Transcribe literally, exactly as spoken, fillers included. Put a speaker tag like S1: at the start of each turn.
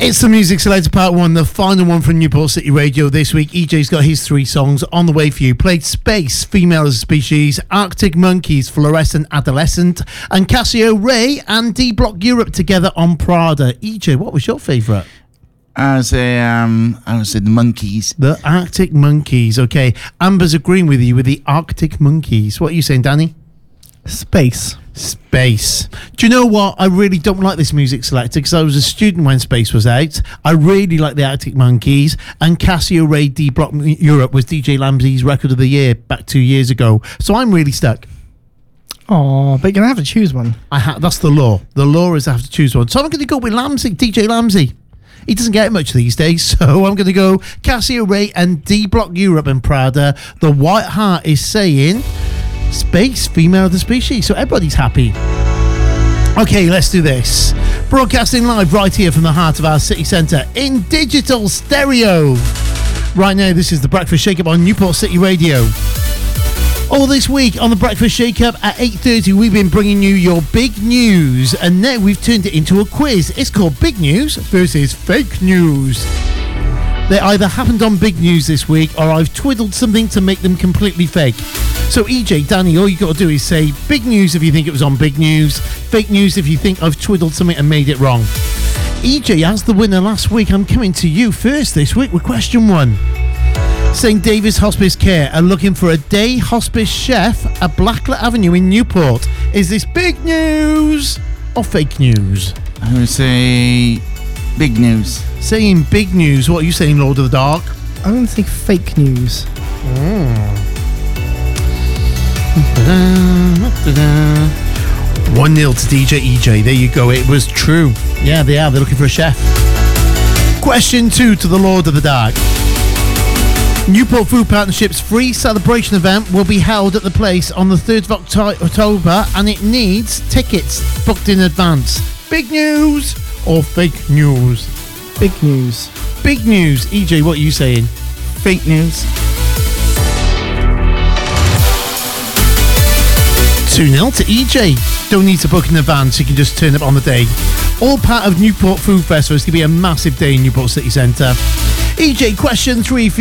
S1: It's the Music Selector Part one, the final one from Newport City Radio this week. E J's got his three songs on the way for you. Played Space, Female as a Species, Arctic Monkeys, Fluorescent Adolescent, and Casio Ray and D-Block Europe together on Prada. E J, what was your favourite?
S2: I would say, um, I would say the Monkeys.
S1: The Arctic Monkeys, okay. Amber's agreeing with you with the Arctic Monkeys. What are you saying, Danny?
S3: Space.
S1: Space. Do you know what? I really don't like this music selector because I was a student when Space was out. I really like the Arctic Monkeys, and Casio Ray D-Block Europe was D J Lamsey's record of the year back two years ago. So I'm really stuck.
S3: Oh, but you're going to have to choose one. I
S1: ha- That's the law. The law is I have to choose one. So I'm going to go with Lamsey, D J Lamsey. He doesn't get much these days, so I'm going to go Casio Ray and D-Block Europe and Prada. The White Heart is saying Space, Female of the Species, so everybody's happy. Okay, let's do this. Broadcasting live right here from the heart of our city centre in digital stereo. Right now, this is the Breakfast Shake-Up on Newport City Radio. All this week on the Breakfast Shake-Up at eight thirty, we've been bringing you your big news, and now we've turned it into a quiz. It's called Big News versus Fake News. They either happened on Big News this week, or I've twiddled something to make them completely fake. So E J, Danny, all you got to do is say Big News if you think it was on Big News, Fake News if you think I've twiddled something and made it wrong. E J, as the winner last week, I'm coming to you first this week with question one. Saint David's Hospice Care are looking for a day hospice chef at Blacklet Avenue in Newport. Is this big news or fake news?
S2: I would say big news.
S1: Saying big news. What are you saying, Lord of the Dark?
S3: I'm going to say fake news.
S1: Mm. one nil to D J E J. There you go. It was true. Yeah, they are. They're looking for a chef. Question two to the Lord of the Dark. Newport Food Partnership's free celebration event will be held at the place on the third of October, and it needs tickets booked in advance. Big news or fake news?
S3: Big news.
S1: Big news. E J, what are you saying?
S2: Fake news.
S1: two nil to E J. Don't need to book in advance, you can just turn up on the day. All part of Newport Food Festival. It's going to be a massive day in Newport City Centre. E J, question three for